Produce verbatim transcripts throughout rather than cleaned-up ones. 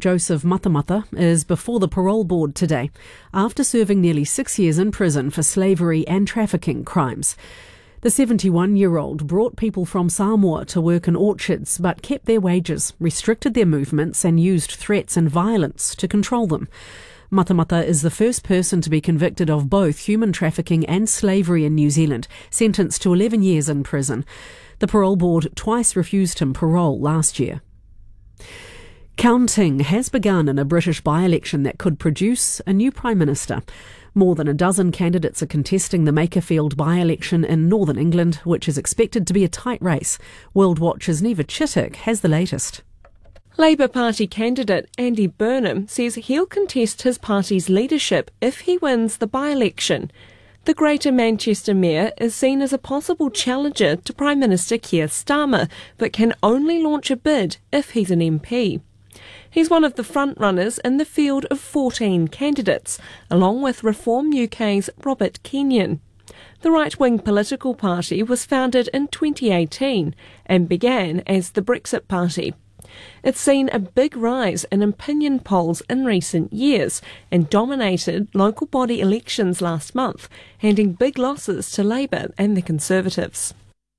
Joseph Matamata is before the parole board today after serving nearly six years in prison for slavery and trafficking crimes. The seventy-one-year-old brought people from Samoa to work in orchards but kept their wages, restricted their movements and used threats and violence to control them. Matamata is the first person to be convicted of both human trafficking and slavery in New Zealand, sentenced to eleven years in prison. The parole board twice refused him parole last year. Counting has begun in a British by-election that could produce a new Prime Minister. More than a dozen candidates are contesting the Makerfield by-election in northern England, which is expected to be a tight race. World Watch's Neva Chittick has the latest. Labour Party candidate Andy Burnham says he'll contest his party's leadership if he wins the by-election. The Greater Manchester Mayor is seen as a possible challenger to Prime Minister Keir Starmer, but can only launch a bid if he's an M P. He's one of the front-runners in the field of fourteen candidates, along with Reform U K's Robert Kenyon. The right-wing political party was founded in twenty eighteen and began as the Brexit Party. It's seen a big rise in opinion polls in recent years and dominated local body elections last month, handing big losses to Labour and the Conservatives.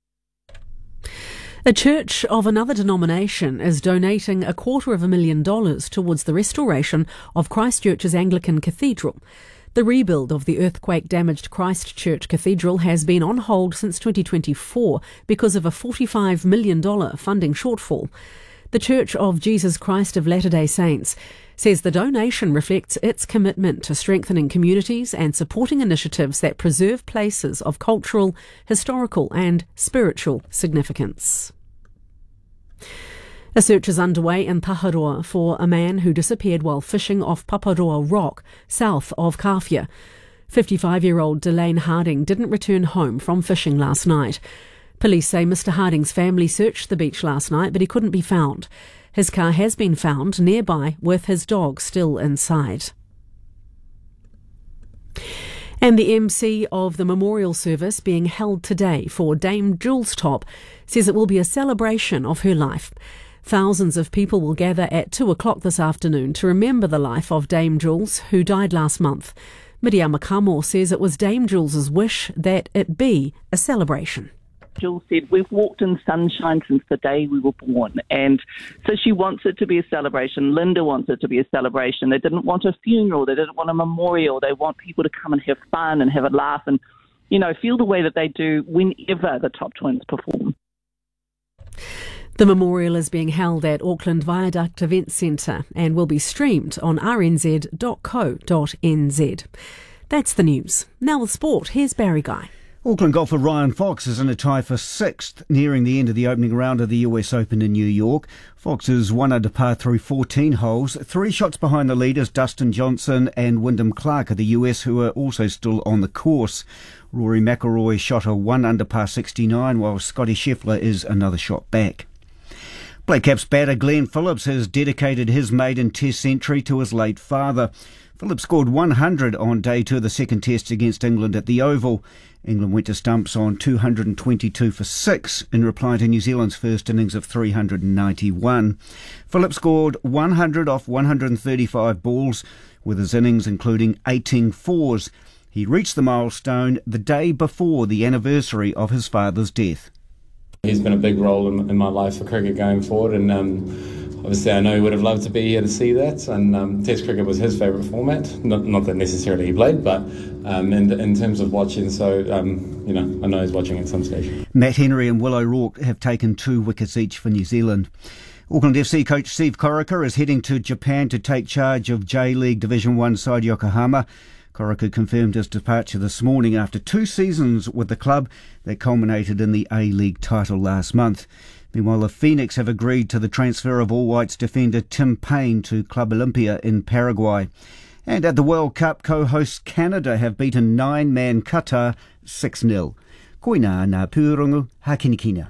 A church of another denomination is donating a quarter of a million dollars towards the restoration of Christchurch's Anglican Cathedral. The rebuild of the earthquake-damaged Christchurch Cathedral has been on hold since twenty twenty-four because of a forty-five million dollars funding shortfall. The Church of Jesus Christ of Latter-day Saints says the donation reflects its commitment to strengthening communities and supporting initiatives that preserve places of cultural, historical and spiritual significance. A search is underway in Taharoa for a man who disappeared while fishing off Paparoa Rock, south of Kawhia. fifty-five-year-old Delane Harding didn't return home from fishing last night. Police say Mister Harding's family searched the beach last night, but he couldn't be found. His car has been found nearby with his dog still inside. And the M C of the memorial service being held today for Dame Jules Top says it will be a celebration of her life. Thousands of people will gather at two o'clock this afternoon to remember the life of Dame Jules, who died last month. Miriam Makamo says it was Dame Jules's wish that it be a celebration. Jules said, we've walked in sunshine since the day we were born, and so she wants it to be a celebration. Linda wants it to be a celebration. They didn't want a funeral. They didn't want a memorial. They want people to come and have fun and have a laugh and, you know, feel the way that they do whenever the Top Twins perform. The memorial is being held at Auckland Viaduct Event Centre and will be streamed on r n z dot co dot n z. That's the news. Now with sport, here's Barry Guy. Auckland golfer Ryan Fox is in a tie for sixth, nearing the end of the opening round of the U S Open in New York. Fox is one under par through fourteen holes, three shots behind the leaders Dustin Johnson and Wyndham Clark of the U S, who are also still on the course. Rory McIlroy shot a one under par sixty-nine, while Scotty Scheffler is another shot back. Black Caps batter Glenn Phillips has dedicated his maiden Test century to his late father. Phillips scored one hundred on day two of the second Test against England at the Oval. England went to stumps on two hundred twenty-two for six in reply to New Zealand's first innings of three hundred ninety-one. Phillips scored one hundred off one hundred thirty-five balls, with his innings including eighteen fours. He reached the milestone the day before the anniversary of his father's death. He's been a big role in, in my life for cricket going forward, and um, obviously I know he would have loved to be here to see that, and um, Test cricket was his favourite format, not, not that necessarily he played, but um, in, in terms of watching, so um, you know, I know he's watching at some stage. Matt Henry and Will O'Rourke have taken two wickets each for New Zealand. Auckland F C coach Steve Corica is heading to Japan to take charge of J-League Division one side Yokohama. Corica confirmed his departure this morning after two seasons with the club that culminated in the A-League title last month. Meanwhile, the Phoenix have agreed to the transfer of All Whites defender Tim Payne to Club Olympia in Paraguay. And at the World Cup, co-hosts Canada have beaten nine-man Qatar six nil. Koina ngā pūrongo hakinikina.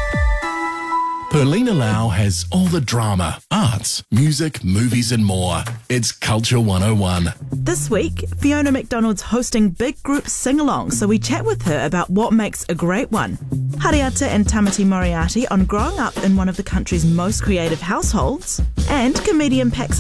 Perlina Lau has all the drama, arts, music, movies and more. It's Culture one oh one. This week, Fiona McDonald's hosting big group sing-along, so we chat with her about what makes a great one. Hariata and Tamati Moriarty on growing up in one of the country's most creative households, and comedian Pax